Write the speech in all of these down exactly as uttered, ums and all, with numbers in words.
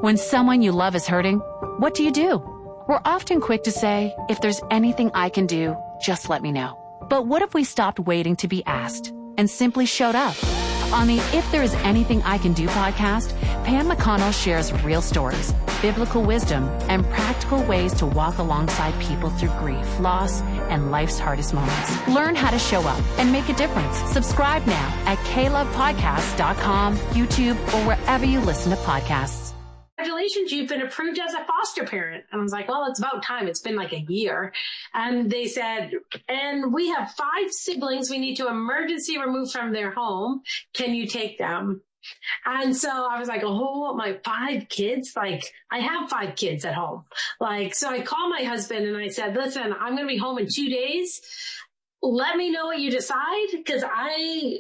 When someone you love is hurting, what do you do? We're often quick to say, if there's anything I can do, just let me know. But what if we stopped waiting to be asked and simply showed up? On the If There Is Anything I Can Do podcast, Pam McConnell shares real stories, biblical wisdom, and practical ways to walk alongside people through grief, loss, and life's hardest moments. Learn how to show up and make a difference. Subscribe now at k love podcast dot com, YouTube, or wherever you listen to podcasts. Congratulations, you've been approved as a foster parent. And I was like, well, it's about time. It's been like a year. And they said, and we have five siblings we need to emergency remove from their home. Can you take them? And so I was like, oh, my five kids? Like, I have five kids at home. Like, so I called my husband and I said, listen, I'm going to be home in two days. Let me know what you decide, because I...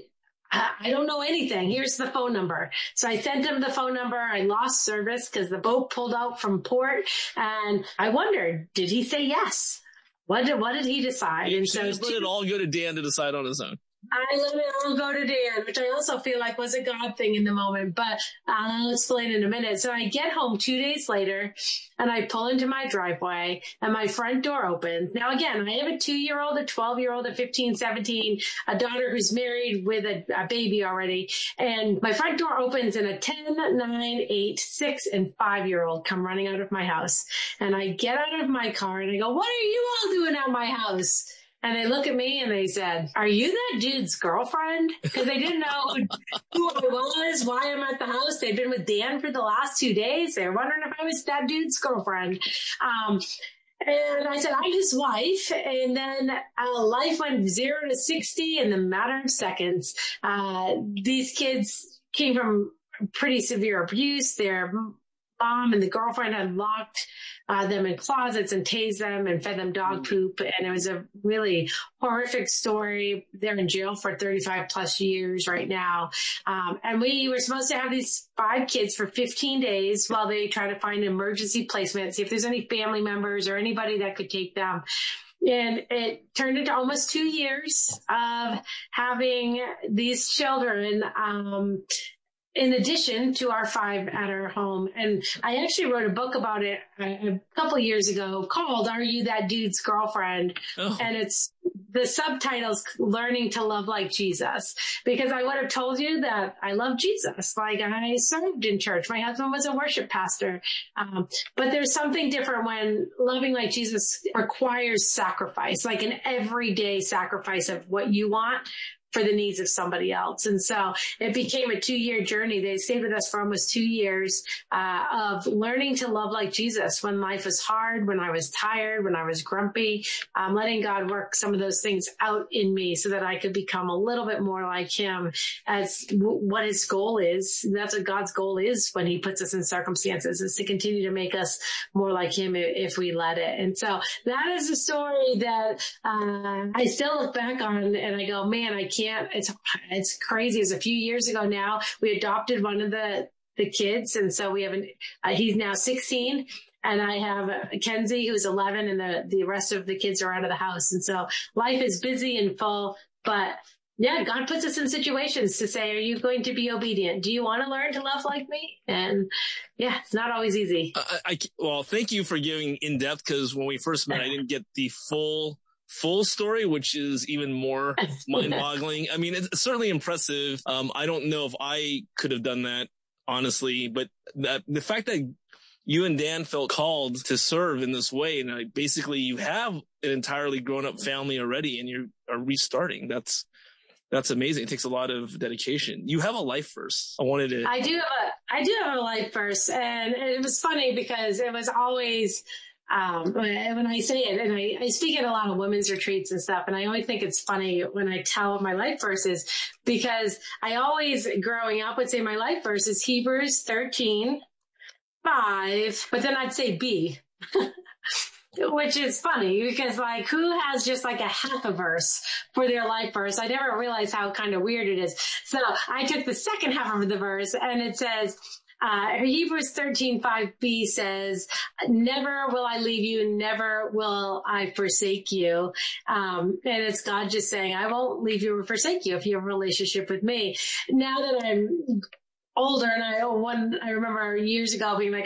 I don't know anything. Here's the phone number. So I sent him the phone number. I lost service because the boat pulled out from port. And I wondered, did he say yes? What did, what did he decide? You and so just let it all go to Dan to decide on his own. I let it all go to Dan, which I also feel like was a God thing in the moment, but I'll explain in a minute. So I get home two days later and I pull into my driveway and my front door opens. Now, again, I have a two-year-old, a twelve-year-old, a fifteen, seventeen, a daughter who's married with a, a baby already. And my front door opens and a ten, nine, eight, six, and five-year-old come running out of my house. And I get out of my car and I go, what are you all doing at my house? And they look at me and they said, are you that dude's girlfriend? Because they didn't know who I was, why I'm at the house. They'd been with Dan for the last two days. They were wondering if I was that dude's girlfriend. Um, and I said, I'm his wife. And then uh, life went zero to sixty in the matter of seconds. Uh, these kids came from pretty severe abuse. Their mom and the girlfriend had locked uh, them in closets and tased them and fed them dog poop. And it was a really horrific story. They're in jail for thirty-five plus years right now. Um, and we were supposed to have these five kids for fifteen days while they try to find emergency placement, see if there's any family members or anybody that could take them. And it turned into almost two years of having these children, um, in addition to our five at our home. And I actually wrote a book about it a, a couple years ago called Are You That Dude's Girlfriend? Oh. And it's the subtitle's Learning to Love Like Jesus, because I would have told you that I love Jesus. Like, I served in church. My husband was a worship pastor. Um, but there's something different when loving like Jesus requires sacrifice, like an everyday sacrifice of what you want for the needs of somebody else. And so it became a two-year journey. They stayed with us for almost two years uh, of learning to love like Jesus when life was hard, when I was tired, when I was grumpy, um, letting God work some of those things out in me so that I could become a little bit more like him as w- what his goal is. That's what God's goal is when he puts us in circumstances, is to continue to make us more like him if, if we let it. And so that is a story that uh, I still look back on and I go, man, I can't It's it's crazy. It was a few years ago now. We adopted one of the, the kids. And so we have an, uh, he's now sixteen. And I have uh, Kenzie, who's eleven, and the, the rest of the kids are out of the house. And so life is busy and full. But yeah, God puts us in situations to say, are you going to be obedient? Do you want to learn to love like me? And yeah, it's not always easy. I, I well, thank you for giving in depth, because when we first met, I didn't get the full full story, which is even more mind-boggling. I mean, it's certainly impressive. Um, I don't know if I could have done that, honestly, but that, the fact that you and Dan felt called to serve in this way, and like, basically you have an entirely grown-up family already, and you are restarting. That's that's amazing. It takes a lot of dedication. You have a life verse. I wanted to. I do have a. I do have a life verse, and it was funny because it was always. Um, when I say it, and I, I speak at a lot of women's retreats and stuff, and I always think it's funny when I tell my life verses, because I always, growing up, would say my life verse is Hebrews thirteen, five, but then I'd say B, which is funny because, like, who has just like a half a verse for their life verse? I never realized how kind of weird it is. So I took the second half of the verse, and it says, Uh, Hebrews thirteen five b says, never will I leave you, never will I forsake you. Um, and it's God just saying, I won't leave you or forsake you if you have a relationship with me. Now that I'm older, and I, one, I remember years ago being like,